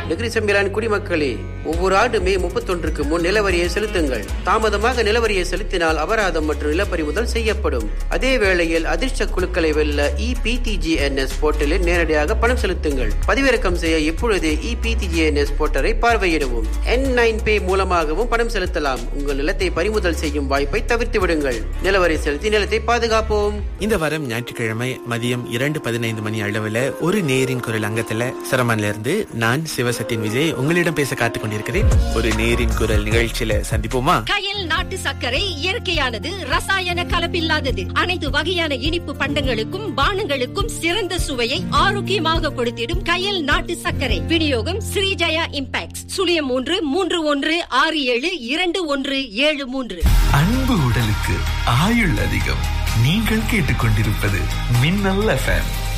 Negeri Sembilan குடிமக்களே, ஒவ்வொரு ஆண்டு மே 31க்கு முன் நிலவரியை செலுத்துங்கள். தாமதமாக நிலவரியை செலுத்தினால் அபராதம் மற்றும் நிலப்பறிமுதல் செய்யப்படும். அதே வேளையில் அதிர்ஷ்ட குழுக்களை வெல்ல EPTGNS போர்ட்டலில் நேரடியாக பணம் செலுத்துங்கள். பதிவிறக்கம் செய்ய இப்பொழுதே EPTGNS போர்ட்டலை பார்வையிடவும். N9Pay மூலமாகவும் பணம் செலுத்தலாம். உங்கள் நிலத்தை பறிமுதல் செய்யும் வாய்ப்பை தவிர்த்து விடுங்கள். நிலவரி செலுத்தி நிலத்தை பாதுகாப்போம். இந்த வாரம் ஞாயிற்றுக்கிழமை மதியம் 2:15 மணி அளவில் ஒரு நேரின் குரல் அங்கத்துல சிரமன்ல இருந்து நான் சிவசத்தின் விஜய் உங்களிடம் பேச காத்துக் கொண்டிருக்கிறேன். ஒரு நேரின் குரல் நிகழ்ச்சியில சந்திப்போமா? கயல் நாட்டு சர்க்கரை இயற்கையானது, ரசாயன கலப்பில்லாதது. அனைத்து வகையான இனிப்பு பண்டங்களுக்கும் பானங்களுக்கும் சிறந்த சுவையை ஆரோக்கியமாக கொடுத்திடும் கயல் நாட்டு சர்க்கரை. விநியோகம் ஸ்ரீஜயா இம்பாக்ட் 0331672173. அன்பு உடலுக்கு ஆயுள் அதிகம். நீங்கள் கேட்டுக்கொண்டிருப்பது மின்னல் FM.